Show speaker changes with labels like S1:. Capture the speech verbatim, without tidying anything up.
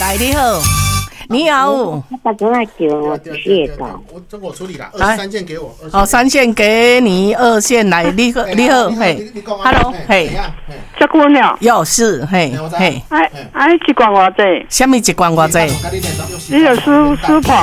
S1: 来你好，你好。
S2: 他打电话给我，谢告。
S3: 我这我处理了，二十三件给我。
S1: 好，三线给你，二线来，你好，你好，嘿 ，Hello， 嘿，
S4: 这姑娘，
S1: 又是，嘿，嘿，
S4: 哎哎，一罐偌济？
S1: 什么一罐偌济？
S4: 你有输输破？